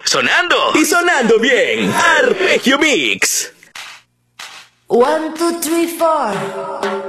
sonando y sonando bien. Arpegio Mix. 1, 2, 3, 4.